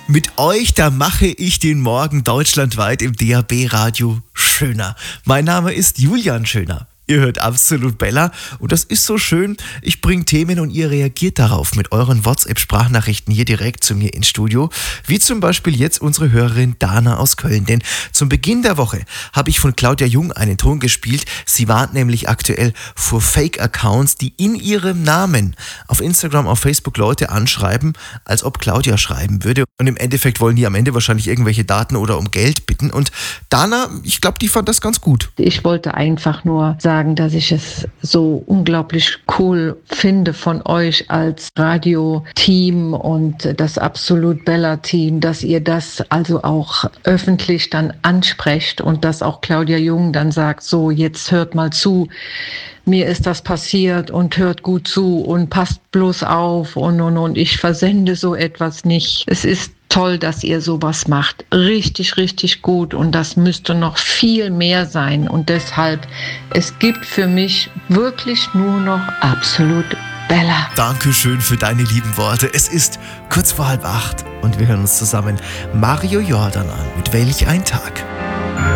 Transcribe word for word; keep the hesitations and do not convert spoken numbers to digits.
Mit euch, da mache ich den Morgen deutschlandweit im D A B-Radio schöner. Mein Name ist Julian Schöner. Ihr hört Absolut Bella und das ist so schön. Ich bringe Themen und ihr reagiert darauf mit euren WhatsApp-Sprachnachrichten hier direkt zu mir ins Studio. Wie zum Beispiel jetzt unsere Hörerin Dana aus Köln. Denn zum Beginn der Woche habe ich von Claudia Jung einen Ton gespielt. Sie warnt nämlich aktuell vor Fake-Accounts, die in ihrem Namen auf Instagram, auf Facebook Leute anschreiben, als ob Claudia schreiben würde. Und im Endeffekt wollen die am Ende wahrscheinlich irgendwelche Daten oder um Geld bitten. Und Dana, ich glaube, die fand das ganz gut. Ich wollte einfach nur sagen, dass ich es so unglaublich cool finde von euch als Radio-Team und das Absolut Bella-Team, dass ihr das also auch öffentlich dann ansprecht und dass auch Claudia Jung dann sagt, so jetzt hört mal zu, mir ist das passiert und hört gut zu und passt bloß auf und und und ich versende so etwas nicht. Es ist toll, dass ihr sowas macht. Richtig, richtig gut und das müsste noch viel mehr sein und deshalb, es gibt für mich wirklich nur noch Absolut Bella. Dankeschön für deine lieben Worte. Es ist kurz vor halb acht und wir hören uns zusammen Mario Jordan an mit Welch ein Tag.